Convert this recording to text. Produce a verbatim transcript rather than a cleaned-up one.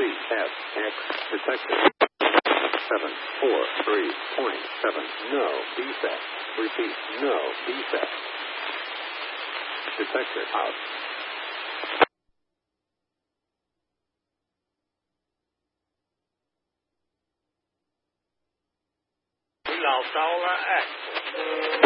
F, X, detected. seven, four, three point seven, no defect. Repeat, no defect. Detector out. We lost all our access.